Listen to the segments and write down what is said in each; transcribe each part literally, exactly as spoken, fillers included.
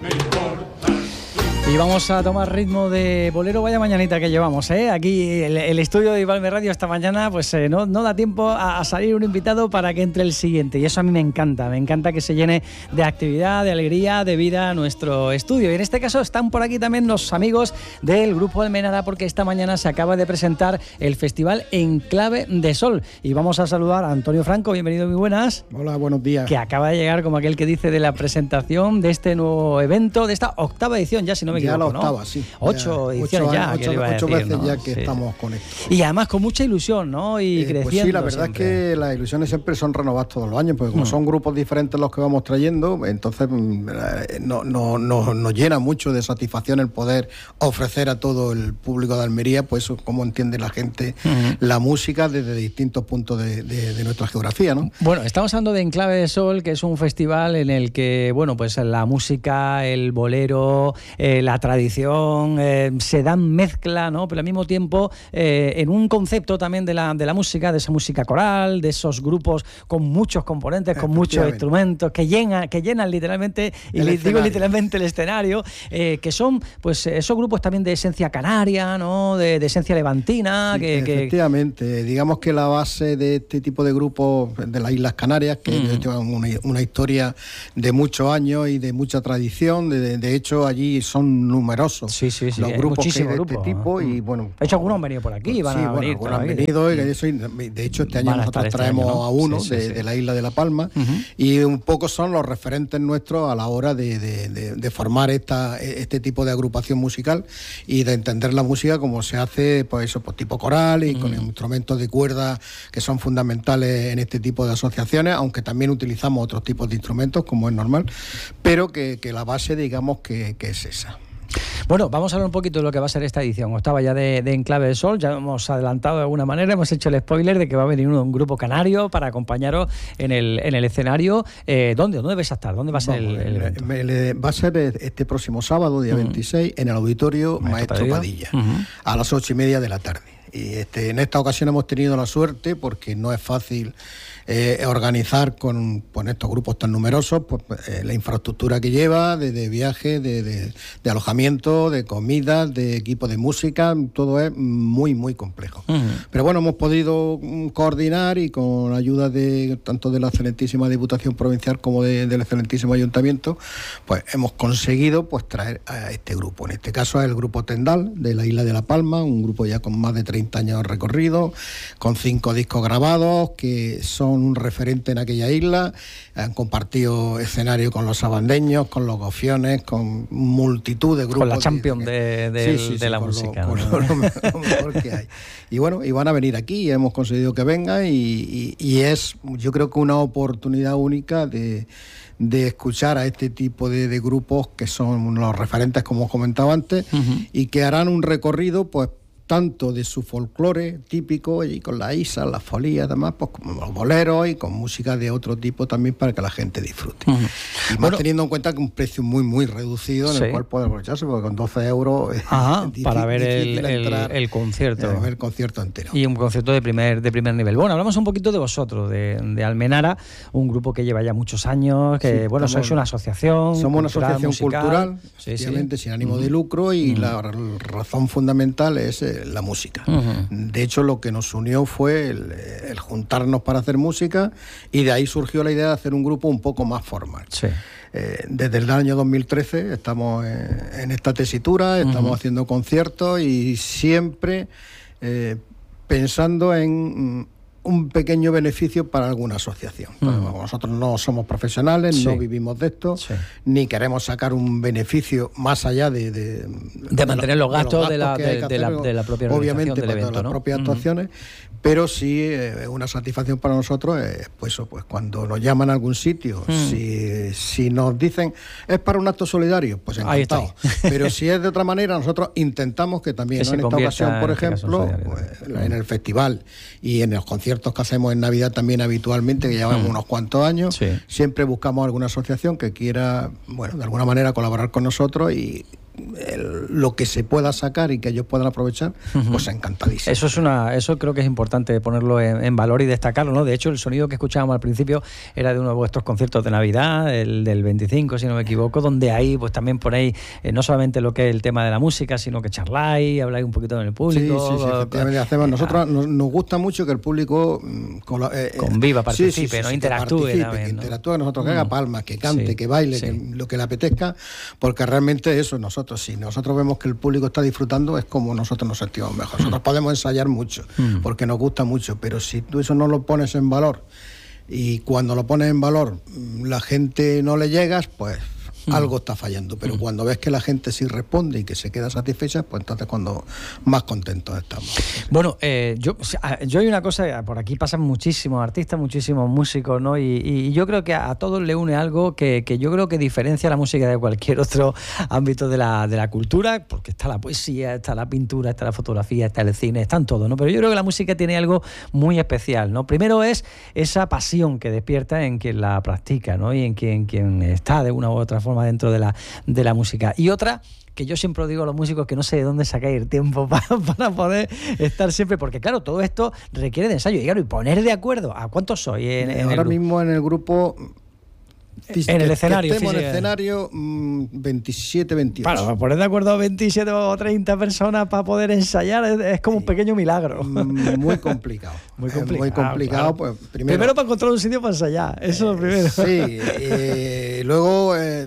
Y vamos a tomar ritmo de bolero. Vaya mañanita que llevamos, ¿eh? Aquí el, el estudio de Ivalme Radio esta mañana, pues eh, no, no da tiempo a, a salir un invitado para que entre el siguiente. Y eso a mí me encanta, me encanta que se llene de actividad, de alegría, de vida nuestro estudio. Y en este caso están por aquí también los amigos del Grupo Almenara, porque esta mañana se acaba de presentar el festival En Clave de Sol. Y vamos a saludar a Antonio Franco, bienvenido, muy buenas. Hola, buenos días. Que acaba de llegar, como aquel que dice, de la presentación de este nuevo evento, de esta octava edición, ya si no me Ya equivoco, la octava, ¿no? sí. Ocho ya, ediciones ocho, ya, ocho, que iba a ocho decir, veces ¿no? ya que Sí. estamos con esto. Y además con mucha ilusión, ¿no? Y eh, creciendo. Pues sí, la verdad siempre. es que las ilusiones siempre son renovadas todos los años, porque como mm. son grupos diferentes los que vamos trayendo, entonces no, no, no, nos llena mucho de satisfacción el poder ofrecer a todo el público de Almería, pues cómo entiende la gente mm. la música desde distintos puntos de, de, de nuestra geografía, ¿no? Bueno, estamos hablando de En Clave de Sol, que es un festival en el que, bueno, pues la música, el bolero, eh, la tradición, eh, se dan mezcla, ¿no? Pero al mismo tiempo eh, en un concepto también de la, de la música, de esa música coral, de esos grupos con muchos componentes, con muchos instrumentos, que llenan, que llenan literalmente, y le digo literalmente el escenario, eh, que son pues esos grupos también de esencia canaria, ¿no? De, de esencia levantina. Sí, que, efectivamente, que... digamos que la base de este tipo de grupos de las Islas Canarias, que mm. tienen una, una historia de muchos años y de mucha tradición, de, de hecho allí son numerosos sí, sí, sí, los grupos que hay de grupo. este tipo y bueno... De hecho algunos han venido por aquí, van sí, a venir. Bueno, han venido, y eso, de hecho este año nosotros este traemos año, ¿no? a uno sí, sí, de, sí. de la isla de La Palma uh-huh. y un poco son los referentes nuestros a la hora de, de, de, de formar esta, este tipo de agrupación musical y de entender la música como se hace, pues eso, pues tipo coral y uh-huh. con instrumentos de cuerda que son fundamentales en este tipo de asociaciones, aunque también utilizamos otros tipos de instrumentos como es normal, pero que, que la base digamos que, que es esa. Bueno, vamos a hablar un poquito de lo que va a ser esta edición, octava ya de, de En Clave de Sol. Ya hemos adelantado de alguna manera, hemos hecho el spoiler de que va a venir un, un grupo canario para acompañaros en el, en el escenario. Eh, ¿Dónde? ¿Dónde vais a estar? ¿Dónde va a ser el, el evento? Me, me, va a ser este próximo sábado, día uh-huh. veintiséis, en el auditorio Maestro, Maestro Padilla, Padilla uh-huh. a las ocho y media de la tarde. Y este, en esta ocasión hemos tenido la suerte, porque no es fácil eh, organizar con, con estos grupos tan numerosos, pues eh, la infraestructura que lleva, de, de viaje, de, de, de alojamiento, de comida, de equipo de música, todo es muy, muy complejo. Uh-huh. Pero bueno, hemos podido coordinar y con ayuda de tanto de la excelentísima Diputación Provincial como de, del excelentísimo Ayuntamiento, pues hemos conseguido pues traer a este grupo. En este caso es el grupo Tendal, de la isla de La Palma, un grupo ya con más de treinta años de recorrido, con cinco discos grabados, que son un referente en aquella isla, han compartido escenario con los sabandeños, con los gofiones, con multitud de grupos. Con la Champions de, de, sí, sí, de sí, la con música. Lo, ¿no? Con lo, lo mejor que hay. Y bueno, y van a venir aquí, y hemos conseguido que vengan, y, y, y es, yo creo que una oportunidad única de de escuchar a este tipo de, de grupos que son los referentes, como os comentaba antes, uh-huh. y que harán un recorrido, pues, tanto de su folclore típico y con las isas, las folías, además, pues como los boleros y con música de otro tipo también para que la gente disfrute. Uh-huh. Y más bueno, teniendo en cuenta que un precio muy, muy reducido en sí. el cual puede aprovecharse, porque con doce euros Ajá, es difícil, para ver el, entrar, el, el concierto. Ver el concierto entero. Y un concierto de primer, de primer nivel. Bueno, hablamos un poquito de vosotros, de, de Almenara, un grupo que lleva ya muchos años, que sí, bueno, estamos, sois una asociación. Somos una cultural, asociación musical, cultural, sí, efectivamente, sí. sin ánimo uh-huh. de lucro, y uh-huh. la razón fundamental es eh, la música. Uh-huh. De hecho, lo que nos unió fue el, el juntarnos para hacer música, y de ahí surgió la idea de hacer un grupo un poco más formal. Sí. Eh, desde el año dos mil trece estamos en, en esta tesitura, estamos uh-huh. haciendo conciertos y siempre eh, pensando en un pequeño beneficio para alguna asociación. Uh-huh. Nosotros no somos profesionales, sí. no vivimos de esto, sí. ni queremos sacar un beneficio más allá de... De, de, de mantener los gastos, de, los gastos de, la, de, de, la, de la propia organización obviamente, del evento, las ¿no? propias uh-huh. actuaciones, pero sí eh, una satisfacción para nosotros es pues, pues cuando nos llaman a algún sitio, uh-huh. si, si nos dicen es para un acto solidario, pues encantado. Pero si es de otra manera, nosotros intentamos que también, que ¿no? en esta ocasión, por ejemplo, pues, uh-huh. en el festival y en los conciertos que hacemos en Navidad también habitualmente, que llevamos uh-huh. unos cuantos años, sí. siempre buscamos alguna asociación que quiera, bueno, de alguna manera colaborar con nosotros, y el, lo que se pueda sacar y que ellos puedan aprovechar, uh-huh. pues encantadísimo. Eso es una, eso creo que es importante ponerlo en, en valor y destacarlo, ¿no? De hecho, el sonido que escuchábamos al principio era de uno de vuestros conciertos de Navidad, el del veinticinco, si no me equivoco, donde ahí pues también ponéis eh, no solamente lo que es el tema de la música, sino que charláis, habláis un poquito con el público. Sí, sí, sí, efectivamente hacemos. Nosotros nos, nos gusta mucho que el público con, eh, conviva, participe, sí, sí, sí, no sí, interactúe. Que, también, que ¿no? interactúe con nosotros, que haga palmas, que cante, sí, que baile, sí. que, lo que le apetezca, porque realmente eso, nosotros, si nosotros vemos que el público está disfrutando, es como nosotros nos sentimos mejor. Nosotros podemos ensayar mucho, mm. porque nos gusta mucho, pero si tú eso no lo pones en valor, y cuando lo pones en valor la gente no le llegas, pues mm. algo está fallando. Pero mm. cuando ves que la gente sí responde y que se queda satisfecha, pues entonces cuando más contentos estamos. Bueno, eh, yo, yo hay una cosa, por aquí pasan muchísimos artistas, muchísimos músicos, ¿no? Y, y yo creo que a, a todos le une algo que, que yo creo que diferencia la música de cualquier otro ámbito de la, de la cultura, porque está la poesía, está la pintura, está la fotografía, está el cine, están todos, ¿no? Pero yo creo que la música tiene algo muy especial, ¿no? Primero es esa pasión que despierta en quien la practica, ¿no? Y en quien, quien está de una u otra forma dentro de la, de la música. Y otra, que yo siempre digo a los músicos que no sé de dónde sacáis el tiempo para, para poder estar siempre, porque claro, todo esto requiere de ensayo y claro, y poner de acuerdo a cuántos sois en, en ahora el mismo en el grupo en el escenario, en el escenario veintisiete, veintiocho. Claro, poner de acuerdo a veintisiete o treinta personas para poder ensayar es, es como un pequeño milagro. Muy complicado. Muy complicado. Muy complicado, claro. Pues primero, primero para encontrar un sitio para ensayar, eso eh, es lo primero. Sí, eh, luego eh,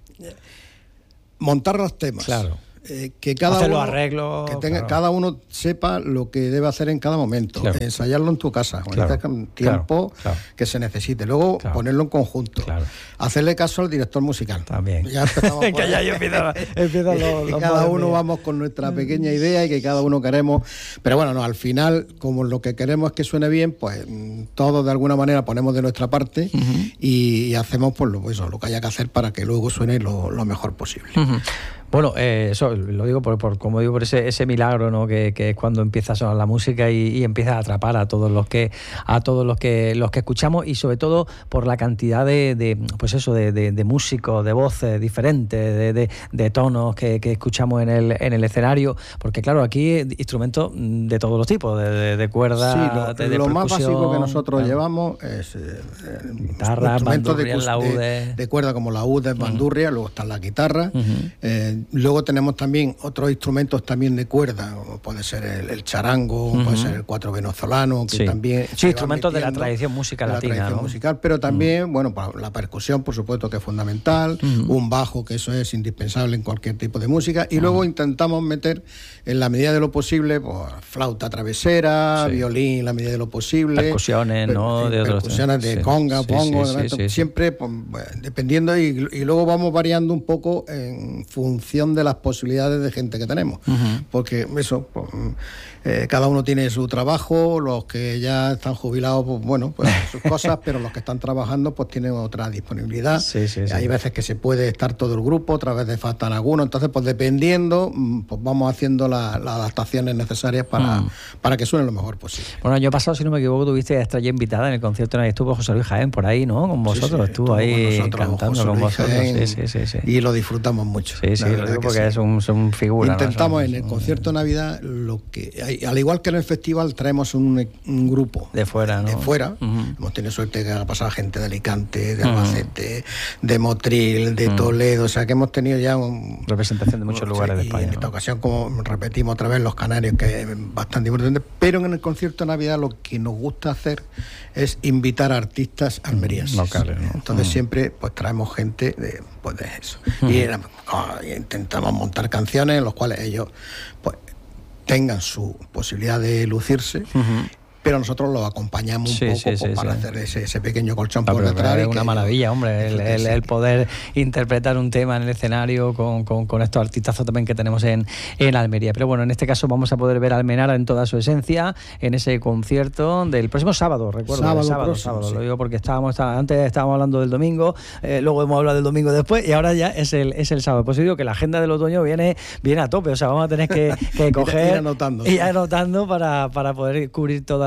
montar los temas. Claro. Eh, que cada hacer uno, los arreglos, que tenga, claro. cada uno sepa lo que debe hacer en cada momento, claro. ensayarlo en tu casa, con claro. este tiempo claro. Claro. que se necesite, luego claro. ponerlo en conjunto, claro. hacerle caso al director musical. También. Ya empezamos que ya yo empiezo, empiezo los, y los cada uno míos. vamos con nuestra pequeña idea y que cada uno queremos, pero bueno, no, al final, como lo que queremos es que suene bien, pues todos de alguna manera ponemos de nuestra parte uh-huh. y, y hacemos pues, lo, pues, lo que haya que hacer para que luego suene lo, lo mejor posible. Uh-huh. Bueno, eh, eso lo digo por, por como digo por ese, ese milagro, ¿no? Que, que es cuando empieza a sonar la música y, y empieza a atrapar a todos los que a todos los que los que escuchamos y sobre todo por la cantidad de, de pues eso de, de, de músicos, de voces diferentes, de, de, de tonos que, que escuchamos en el en el escenario, porque claro, aquí instrumentos de todos los tipos, de, de, de cuerda, sí, lo, de, de lo más básico que nosotros claro. llevamos es eh, guitarra, instrumentos bandurria, de, laudes. De, de cuerda como laudes, bandurria, uh-huh. luego está la guitarra. Uh-huh. eh, Luego tenemos también otros instrumentos también de cuerda, como puede ser el, el charango, uh-huh. puede ser el cuatro venezolano, que sí. también sí, instrumentos de la tradición música latina, la tradición ¿no? musical, pero también, uh-huh. bueno, la percusión, por supuesto, que es fundamental, uh-huh. un bajo, que eso es indispensable en cualquier tipo de música, y uh-huh. luego intentamos meter, en la medida de lo posible, pues, flauta travesera, sí. violín, en la medida de lo posible, percusiones, ¿no? De percusiones otros, de sí. conga, sí, pongo, sí, sí, sí, siempre, sí. Pues, bueno, dependiendo, y, y luego vamos variando un poco en función de las posibilidades de gente que tenemos, uh-huh. porque eso, pues, eh, cada uno tiene su trabajo, los que ya están jubilados, pues bueno, pues sus cosas, pero los que están trabajando, pues tienen otra disponibilidad. Sí, sí, sí. Hay veces que se puede estar todo el grupo, otras veces faltan algunos, entonces, pues dependiendo, pues vamos haciendo la, las adaptaciones necesarias para, uh-huh. para que suene lo mejor posible. Bueno, el año pasado, si no me equivoco, tuviste a Estrella invitada en el concierto en el que estuvo José Luis Jaén por ahí, ¿no? Con vosotros, sí, sí, estuvo, estuvo ahí con nosotros, cantando José con vosotros. Jaén, sí, sí, sí, sí. Y lo disfrutamos mucho. Sí, sí, lo digo porque sí. es un, son figuras. Intentamos ¿no? en el concierto de Navidad, lo que al igual que en el festival, traemos un, un grupo de fuera, ¿no? De fuera. Uh-huh. Hemos tenido suerte que ha pasado gente de Alicante, de Albacete, uh-huh. de Motril, de uh-huh. Toledo, o sea que hemos tenido ya un, representación de muchos un, lugares sí, de España. Y en ¿no? esta ocasión, como repetimos otra vez, los Canarios, que es bastante importante, pero en el concierto de Navidad lo que nos gusta hacer es invitar a artistas almerienses. Locales, ¿no? Entonces uh-huh. siempre pues traemos gente de, pues, de eso. Uh-huh. Y, oh, y intentamos montar canciones en las cuales ellos pues tengan su posibilidad de lucirse, uh-huh. pero nosotros los acompañamos un sí, poco sí, sí, para sí. hacer ese, ese pequeño colchón ah, por detrás. Es una maravilla, hombre, el, el, el poder interpretar un tema en el escenario con, con, con estos artistazos también que tenemos en, en Almería. Pero bueno, en este caso vamos a poder ver a Almenara en toda su esencia en ese concierto del próximo sábado, recuerdo. Sábado, sábado, próximo, sábado sí. Lo digo porque estábamos está, antes estábamos hablando del domingo, eh, luego hemos hablado del domingo después y ahora ya es el, es el sábado. Pues digo que la agenda del otoño viene, viene a tope, o sea, vamos a tener que, que coger ir anotando, y anotando para, para poder cubrir toda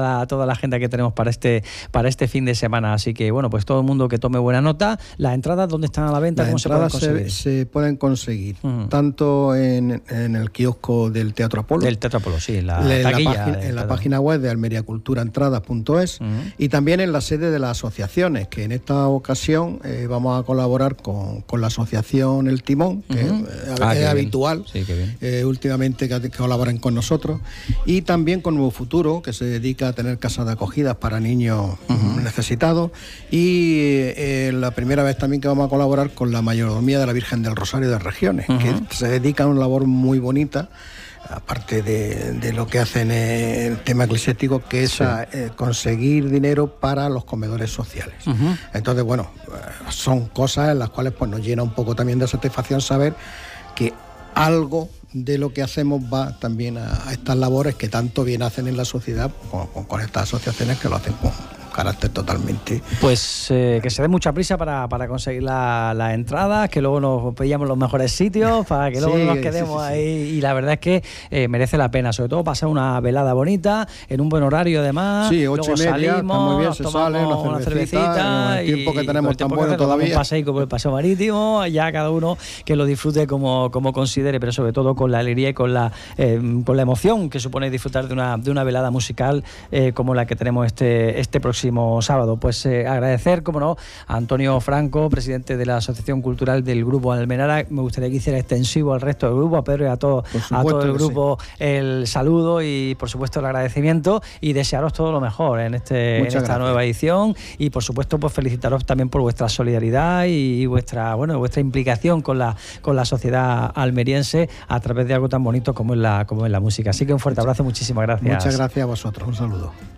la, toda la agenda que tenemos para este, para este fin de semana. Así que, bueno, pues todo el mundo que tome buena nota. Las entradas, ¿dónde están a la venta? Las ¿Cómo se pueden conseguir? Se, se pueden conseguir uh-huh. tanto en, en el kiosco del Teatro Apolo. Del Teatro Apolo, sí, la en taquilla. La página, en la página web de almería cultura entradas punto es uh-huh. y también en la sede de las asociaciones, que en esta ocasión eh, vamos a colaborar con, con la asociación El Timón, que uh-huh. es, ah, es habitual sí, eh, últimamente que, que colaboren con nosotros, y también con Nuevo Futuro, que se dedica a tener casas de acogidas para niños uh-huh. necesitados, y eh, la primera vez también que vamos a colaborar con la Mayordomía de la Virgen del Rosario de Regiones, uh-huh. que se dedica a una labor muy bonita, aparte de, de lo que hacen en el tema eclesiástico, que es sí. a, eh, conseguir dinero para los comedores sociales. Uh-huh. Entonces, bueno, son cosas en las cuales pues, nos llena un poco también de satisfacción saber que algo de lo que hacemos va también a, a estas labores que tanto bien hacen en la sociedad con, con, con estas asociaciones que lo hacen con carácter totalmente. Pues eh, que se dé mucha prisa para, para conseguir las la entradas, que luego nos pillamos los mejores sitios para que luego sí, nos quedemos sí, sí, ahí sí. Y la verdad es que eh, merece la pena, sobre todo pasar una velada bonita en un buen horario además. Sí, ocho luego y media, salimos, está muy bien, se sale una cervecita, una cervecita y el tiempo que tenemos tan bueno todavía. Un paseico por el paseo marítimo, ya cada uno que lo disfrute como, como considere, pero sobre todo con la alegría y con la eh, con la emoción que supone disfrutar de una, de una velada musical eh, como la que tenemos este, este próximo sábado. Pues eh, agradecer, como no, a Antonio Franco, presidente de la Asociación Cultural del Grupo Almenara. Me gustaría que hiciera extensivo al resto del grupo, a Pedro y a todo, a todo el grupo sí. el saludo y por supuesto el agradecimiento y desearos todo lo mejor en, este, en esta gracias. nueva edición y por supuesto pues felicitaros también por vuestra solidaridad y vuestra bueno vuestra implicación con la con la sociedad almeriense a través de algo tan bonito como es la como es la música. Así que un fuerte abrazo, muchísimas gracias. Muchas gracias a vosotros, un saludo.